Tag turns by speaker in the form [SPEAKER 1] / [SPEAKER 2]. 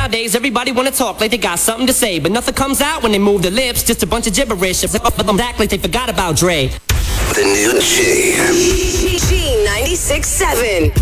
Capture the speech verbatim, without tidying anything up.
[SPEAKER 1] Nowadays, everybody wanna talk like they got something to say, but nothing comes out when they move their lips. Just a bunch of gibberish. But them act like they forgot about Dre.
[SPEAKER 2] The new G.
[SPEAKER 3] G ninety-six point seven.